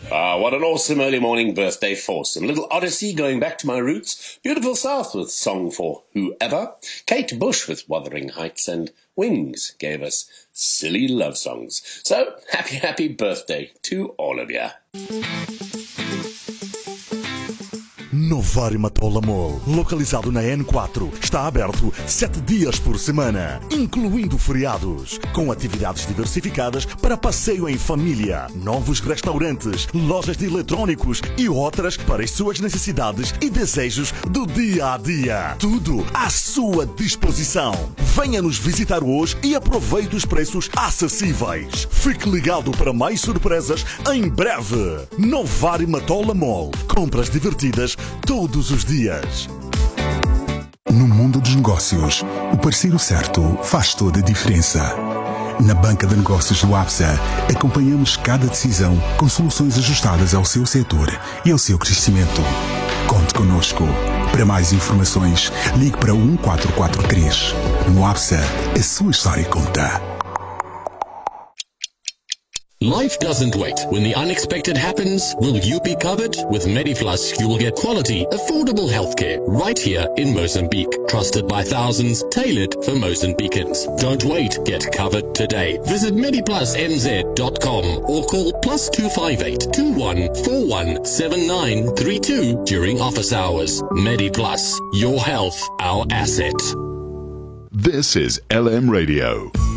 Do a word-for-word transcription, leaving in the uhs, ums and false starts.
Ah, what an awesome early morning birthday foursome. Little Odyssey going back to my roots. Beautiful South with Song for Whoever. Kate Bush with Wuthering Heights, and Wings gave us Silly Love Songs. So, happy, happy birthday to all of you. Novari Matola Mall, localizado na N quatro, está aberto sete dias por semana, incluindo feriados, com atividades diversificadas para passeio em família, novos restaurantes, lojas de eletrônicos e outras para as suas necessidades e desejos do dia a dia. Tudo à sua disposição. Venha nos visitar hoje e aproveite os preços acessíveis. Fique ligado para mais surpresas em breve. Novari Matola Mall. Compras divertidas todos os dias. No mundo dos negócios, o parceiro certo faz toda a diferença. Na Banca de Negócios do Absa, acompanhamos cada decisão com soluções ajustadas ao seu setor e ao seu crescimento. Conte connosco. Para mais informações, ligue para um quatro quatro três. No Absa, a sua história conta. Life doesn't wait. When the unexpected happens, will you be covered? With MediPlus, you will get quality, affordable healthcare right here in Mozambique. Trusted by thousands, tailored for Mozambicans. Don't wait. Get covered today. Visit mediplusn z dot com or call plus two five eight, two one four one, seven nine three two during office hours. MediPlus, your health, our asset. This is L M Radio.